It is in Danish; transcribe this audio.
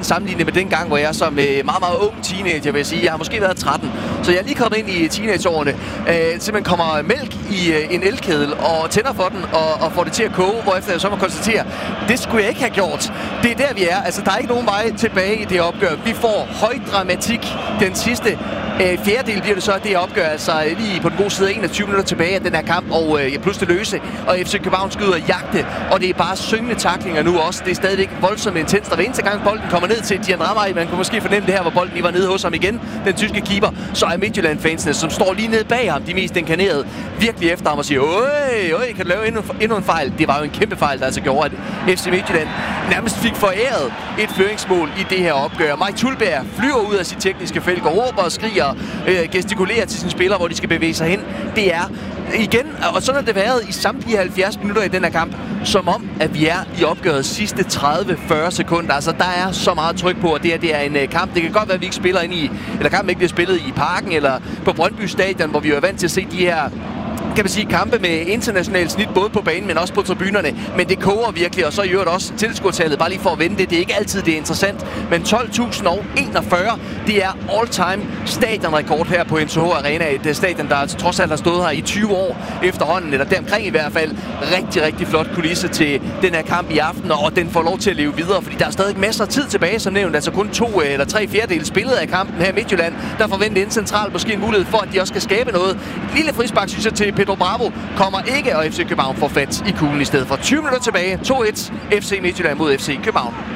sammenlignet med den gang, hvor jeg som meget, meget ung teenager, vil jeg sige. Jeg har måske været 13, så jeg er lige kommet ind i teenageårene. Simpelthen kommer mælk i en elkedel og tænder for den og får det til at koge, hvorefter jeg så må konstatere, det skulle jeg ikke have gjort. Det er der, vi er. Altså, der er ikke nogen vej tilbage i det opgør. Vi får høj dramatik. Den sidste fjerdedel bliver det så, det opgør altså lige på den gode side 21 minutter tilbage af den her kamp, og pludselig løse, og FC København skal ud og jagte, og det er bare syngende tacklinger nu også. Det er stadigvæk voldsomt intenst, og hver eneste gang bolden kommer ned til Dian Ramay, man kunne måske fornemme det her, hvor bolden lige var nede hos ham igen, den tyske keeper, så er Midtjylland-fansene, som står lige nede bag ham, de mest inkarnerede, virkelig efter ham og siger, kan du lave endnu en fejl? Det var jo en kæmpe fejl, der altså gjorde, at FC Midtjylland nærmest fik foræret et føringsmål i det her opgør. Mike Tulberg flyver ud af sit tekniske felt og råber og skriger, gestikulerer til sine spillere, hvor de skal bevæge sig hen. Det er igen, og sådan har det været i samtlige 70 minutter i den her kamp, som om, at vi er i opgørets sidste 30-40 sekunder. Altså, der er så meget tryk på, at det er en kamp. Det kan godt være, at vi ikke spiller ind i, eller kampen ikke bliver spillet i Parken eller på Brøndby Stadion, hvor vi jo er vant til at se de her, kan man sige, kampe med internationalt snit, både på banen, men også på tribunerne. Men det koger virkelig, og så i øvrigt også tilskuertallet, bare lige for at vende det. Det er ikke altid, det er interessant, men 12.041, det er all-time stadionrekord her på MCH Arena. Et stadion, der altså trods alt har stået her i 20 år efterhånden, eller deromkring i hvert fald. Rigtig, rigtig flot kulisse til den her kamp i aften, og den får lov til at leve videre, fordi der er stadig masser af tid tilbage, som nævnt. Altså kun 2 eller 3 fjerdedele spillet af kampen her i Midtjylland. Der forventer ind centralt måske en mulighed for, at de også skal skabe noget. Et lille frispark, synes jeg, til Pedro Bravo kommer ikke, og FC København får fat i kuglen i stedet for. 20 minutter tilbage. 2-1 FC Midtjylland mod FC København.